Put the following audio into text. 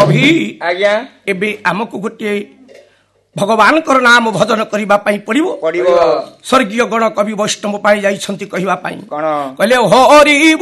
କବି ଆଜ୍ଞା ଏବେ ଆମକୁ ଗୋଟିଏ ଭଗବାନଙ୍କର ନାମ ଭଜନ କରିବା ପାଇଁ ପଡିବ ପଡିବ ସ୍ୱର୍ଗୀୟ ଗଣ କବି ବୈଷ୍ଣବ ପାଇ ଯାଇଛନ୍ତି କହିବା ପାଇଁ କଣ କହିଲେ ହରି